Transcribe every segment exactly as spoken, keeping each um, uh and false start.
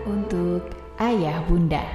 untuk ayah bunda.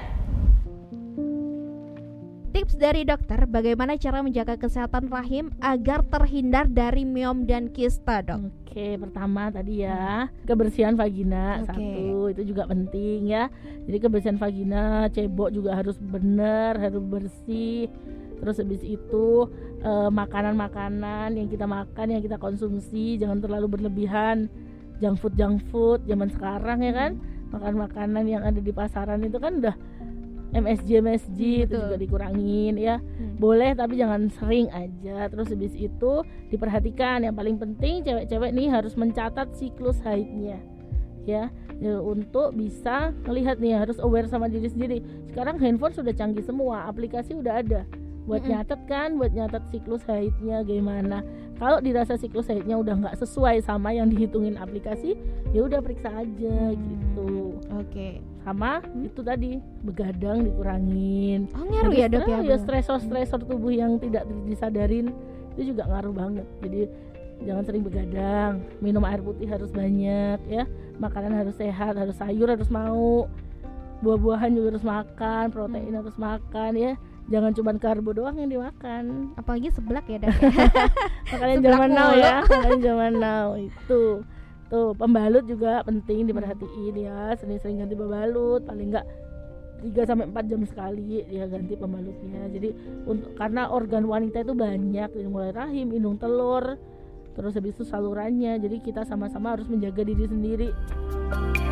Tips dari dokter, bagaimana cara menjaga kesehatan rahim agar terhindar dari miom dan kista, dok? Oke, pertama tadi ya, kebersihan vagina. Oke. Satu, itu juga penting ya. Jadi kebersihan vagina, cebok juga harus benar, harus bersih. Terus habis itu eh, makanan-makanan yang kita makan, yang kita konsumsi jangan terlalu berlebihan. Junk food, junk food zaman sekarang ya kan, makan makanan yang ada di pasaran itu kan udah M S G M S G, itu Betul. juga dikurangin ya. Hmm. Boleh tapi jangan sering aja. Terus habis itu diperhatikan, yang paling penting cewek-cewek nih harus mencatat siklus haidnya ya, ya untuk bisa melihat nih, harus aware sama diri sendiri. Sekarang handphone sudah canggih semua, aplikasi udah ada buat Mm-mm. nyatet kan, buat nyatet siklus haidnya gimana. Kalau dirasa siklus haidnya udah nggak sesuai sama yang dihitungin aplikasi, ya udah periksa aja gitu. Oke. Sama itu tadi, begadang dikurangin. Oh, ngaruh ya, dok, ya, ya bener. stresor-stresor tubuh yang tidak disadarin itu juga ngaruh banget. Jadi jangan sering begadang, minum air putih harus banyak ya, makanan harus sehat, harus sayur harus mau, buah-buahan juga harus makan, protein harus makan ya. Jangan cuma karbo doang yang dimakan. Apalagi seblak ya, dok? Makanan Seblak zaman now mulu. ya, makanan zaman now itu. Tuh, pembalut juga penting diperhatiin ya, sering-sering ganti pembalut, paling enggak tiga sampai empat jam sekali ya ganti pembalutnya. Jadi untuk karena organ wanita itu banyak, dari mulai rahim, indung telur, terus habis itu salurannya. Jadi kita sama-sama harus menjaga diri sendiri.